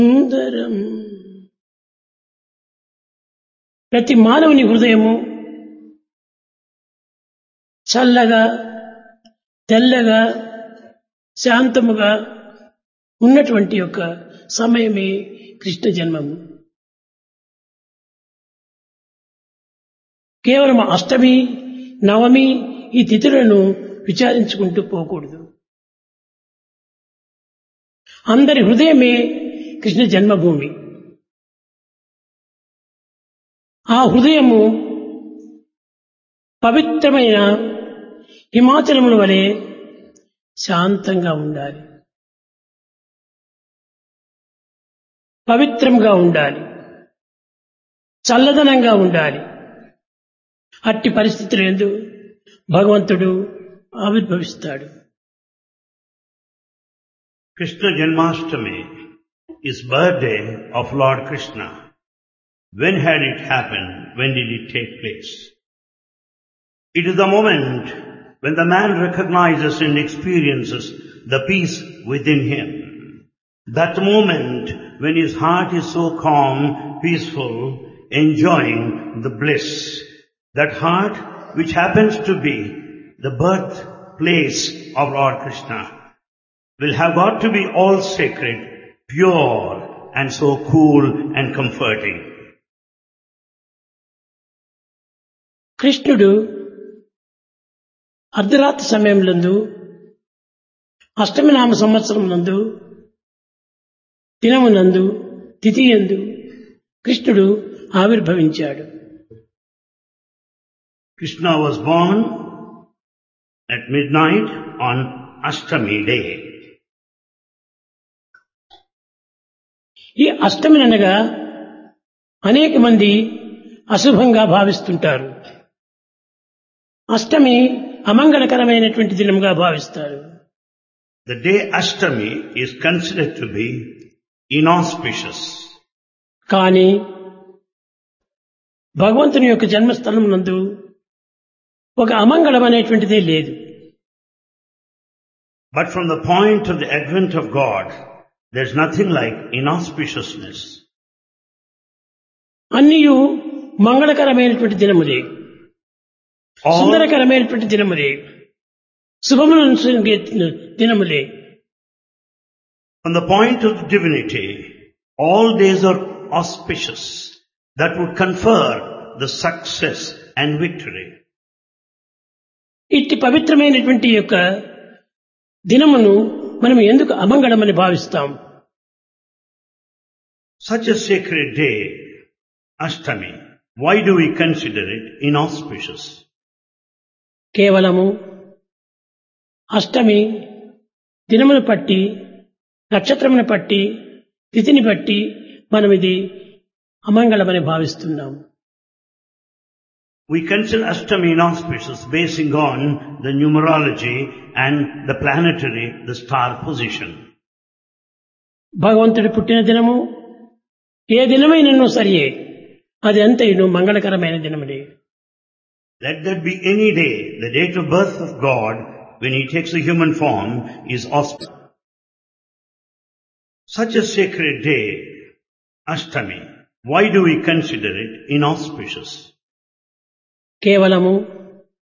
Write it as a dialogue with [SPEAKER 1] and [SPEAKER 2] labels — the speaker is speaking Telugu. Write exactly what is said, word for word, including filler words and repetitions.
[SPEAKER 1] సుందరం ప్రతి మానవుని హృదయము చల్లగా తెల్లగా శాంతముగా ఉన్నటువంటి యొక్క సమయమే కృష్ణ జన్మము. కేవలం అష్టమి నవమి ఈ తిథులను విచారించుకుంటూ పోకూడదు. అందరి హృదయమే కృష్ణ జన్మభూమి. ఆ హృదయము పవిత్రమైన హిమాచలముల వలె శాంతంగా ఉండాలి, పవిత్రంగా ఉండాలి, చల్లదనంగా ఉండాలి. అట్టి పరిస్థితులు యందు భగవంతుడు ఆవిర్భవిస్తాడు.
[SPEAKER 2] Krishna Janmashtami is birthday of Lord Krishna. When had it happened? When did it take place? It is the moment when the man recognizes and experiences the peace within him. That moment when his heart is so calm, peaceful, enjoying the bliss. That heart which happens to be the birthplace of Lord Krishna will have got to be all sacred, pure and so cool and comforting.
[SPEAKER 1] కృష్ణుడు అర్ధరాత్రి సమయంలో అష్టమి నామ సంవత్సరం నందు దినమునందు తిథియందు కృష్ణుడు ఆవిర్భవించాడు.
[SPEAKER 2] Krishna was born at midnight on Ashtami day.
[SPEAKER 1] ఈ అష్టమి అనగా అనేక మంది అశుభంగా భావిస్తుంటారు. అష్టమి అమంగళకరమైనటువంటి దినముగా భావిస్తారు.
[SPEAKER 2] The day Ashtami is considered to be inauspicious.
[SPEAKER 1] కానీ భగవంతుని యొక్క జన్మస్థలం నందు ఒక అమంగళం అనేటువంటిదే లేదు.
[SPEAKER 2] But from the point of the advent of God, there's nothing like inauspiciousness.
[SPEAKER 1] అన్నియు మంగళకరమైనటువంటి దినములే, సుందరకరమైనటువంటి దినములే, శుభములను దినములే.
[SPEAKER 2] From the point of the divinity, all days are auspicious. That would confer the success and victory.
[SPEAKER 1] ఇట్టి పవిత్రమైనటువంటి యొక్క దినమును మనం ఎందుకు అమంగళమని భావిస్తాం?
[SPEAKER 2] Such a sacred day, Ashtami, why do we consider it inauspicious?
[SPEAKER 1] కేవలము అష్టమి దినమును పట్టి, నక్షత్రమును పట్టి, తిథిని బట్టి మనం ఇది అమంగళమని భావిస్తున్నాం.
[SPEAKER 2] We consider Ashtami inauspicious basing on the numerology and the planetary, the star position.
[SPEAKER 1] భగవంతుడి పుట్టిన దినము ఏ దినమైనను సరియే, అది అంతయును మంగళకరమైన దినములే.
[SPEAKER 2] Let that be any day, the date of birth of God, when He takes a human form, is auspicious. Such a sacred day, Ashtami, why do we consider it inauspicious?
[SPEAKER 1] కేవలము